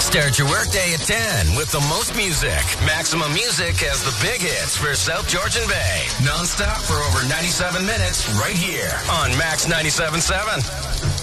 Start your workday at 10 with the most music. Maximum Music has the big hits for South Georgian Bay. Non-stop for over 97 minutes right here on Max 97.7.